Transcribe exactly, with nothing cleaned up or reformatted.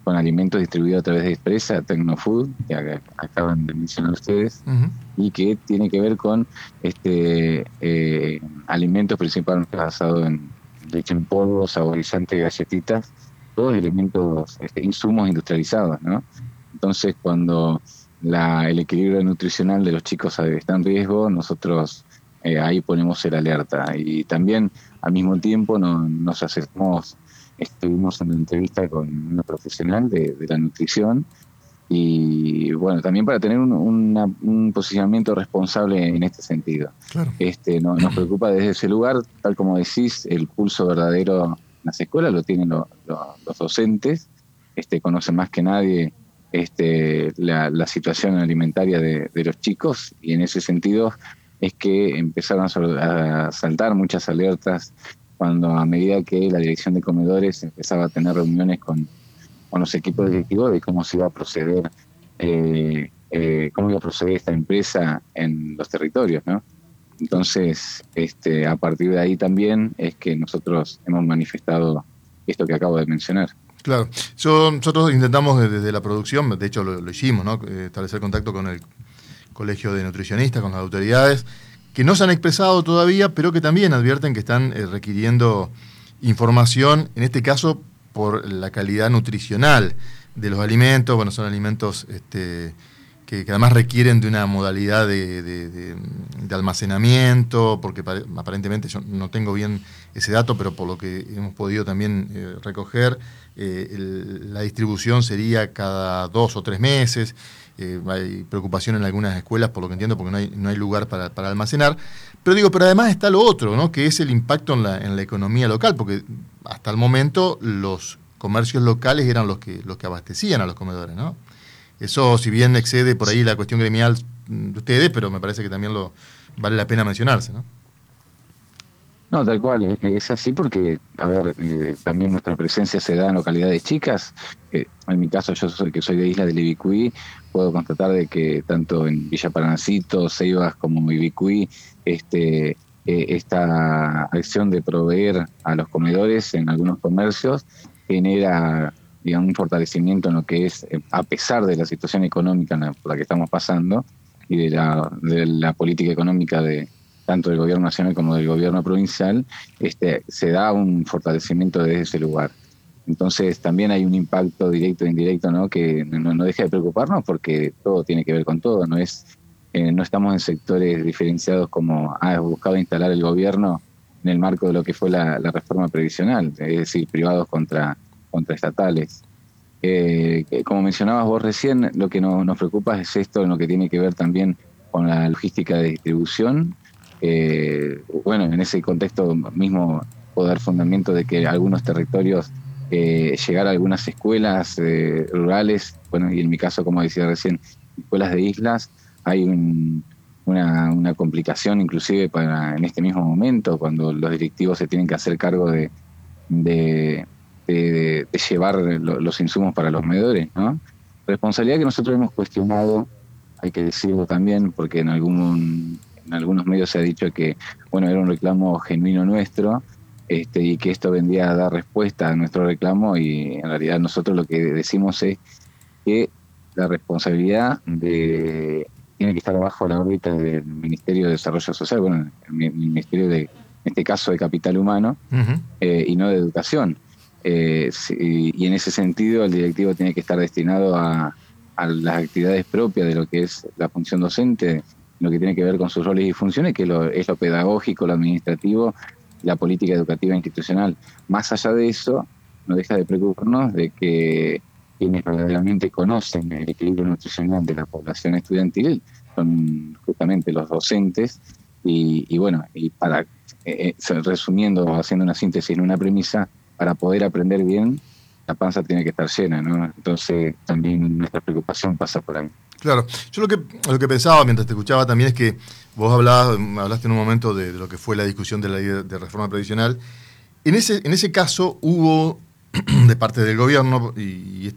con alimentos distribuidos a través de Expresa, Tecnofood, que ac- acaban de mencionar ustedes, Uh-huh. y que tiene que ver con este eh, alimentos principalmente basados en leche en polvo, saborizantes, galletitas, todos elementos, este, insumos industrializados, ¿no? Entonces, cuando la, el equilibrio nutricional de los chicos está en riesgo, nosotros eh, ahí ponemos el alerta. Y también, al mismo tiempo, no, nos acercamos, estuvimos en una entrevista con una profesional de, de la nutrición, y bueno, también para tener un, una, un posicionamiento responsable en este sentido. Claro. Este, no, nos preocupa desde ese lugar, tal como decís, el pulso verdadero en las escuelas lo tienen lo, lo, los docentes, este, conocen más que nadie este, la, la situación alimentaria de, de los chicos, y en ese sentido es que empezaron a, sol, a saltar muchas alertas cuando, a medida que la dirección de comedores empezaba a tener reuniones con con los equipos directivos de cómo se iba a proceder, eh, eh, cómo iba a proceder esta empresa en los territorios, ¿no? Entonces, este, a partir de ahí también es que nosotros hemos manifestado esto que acabo de mencionar. Claro. Yo, nosotros intentamos desde, desde la producción, de hecho lo, lo hicimos, ¿no? Establecer contacto con el Colegio de Nutricionistas, con las autoridades, que no se han expresado todavía, pero que también advierten que están eh, requiriendo información, en este caso por la calidad nutricional de los alimentos. Bueno, son alimentos este, que, que además requieren de una modalidad de, de, de, de almacenamiento, porque aparentemente yo no tengo bien ese dato, pero por lo que hemos podido también eh, recoger, eh, el, la distribución sería cada dos o tres meses. Eh, hay preocupación en algunas escuelas, por lo que entiendo, porque no hay, no hay lugar para, para almacenar. Pero digo, pero además está lo otro, ¿no? Que es el impacto en la, en la economía local, porque hasta el momento los comercios locales eran los que, los que abastecían a los comedores, ¿no? Eso, si bien excede por ahí la cuestión gremial de ustedes, pero me parece que también lo vale la pena mencionarse, ¿no? No, tal cual, es, es así porque, a ver, eh, también nuestra presencia se da en localidades chicas. Eh, en mi caso, yo soy que soy de Isla del Ibicuí, puedo constatar de que tanto en Villa Paranancito, Ceibas como Ibicuí, este, eh, esta acción de proveer a los comedores en algunos comercios genera, digamos, un fortalecimiento en lo que es, eh, a pesar de la situación económica en la, por la que estamos pasando y de la, de la política económica de tanto del gobierno nacional como del gobierno provincial, este, se da un fortalecimiento desde ese lugar. Entonces también hay un impacto directo e indirecto, ¿no? Que no, no deja de preocuparnos porque todo tiene que ver con todo, no es eh, no estamos en sectores diferenciados como ha buscado instalar el gobierno en el marco de lo que fue la, la reforma previsional, es decir, privados contra, contra estatales. Eh, como mencionabas vos recién, lo que no, nos preocupa es esto, en lo que tiene que ver también con la logística de distribución. Eh, bueno, en ese contexto mismo puedo dar fundamento de que algunos territorios, eh, llegar a algunas escuelas eh, rurales, bueno, y en mi caso, como decía recién, escuelas de islas, hay un, una, una complicación inclusive para en este mismo momento, cuando los directivos se tienen que hacer cargo de, de, de, de llevar lo, los insumos para los comedores, ¿no? Responsabilidad que nosotros hemos cuestionado, hay que decirlo también, porque en algún en algunos medios se ha dicho que, bueno, era un reclamo genuino nuestro, este, y que esto vendría a dar respuesta a nuestro reclamo, y en realidad nosotros lo que decimos es que la responsabilidad de tiene que estar bajo la órbita del Ministerio de Desarrollo Social, bueno, el Ministerio de, en este caso, de Capital Humano, uh-huh. eh, y no de Educación. Eh, si, y en ese sentido el directivo tiene que estar destinado a, a las actividades propias de lo que es la función docente, lo que tiene que ver con sus roles y funciones, que lo, es lo pedagógico, lo administrativo, la política educativa institucional. Más allá de eso, no deja de preocuparnos de que quienes verdaderamente conocen el equilibrio nutricional de la población estudiantil son justamente los docentes, y, y bueno, y para eh, resumiendo, haciendo una síntesis en una premisa, para poder aprender bien, la panza tiene que estar llena, ¿no? Entonces también nuestra preocupación pasa por ahí. Claro, yo lo que lo que pensaba mientras te escuchaba también es que vos hablabas, hablaste en un momento de, de lo que fue la discusión de la ley de, de reforma previsional. En ese, en ese caso hubo de parte del gobierno, y, y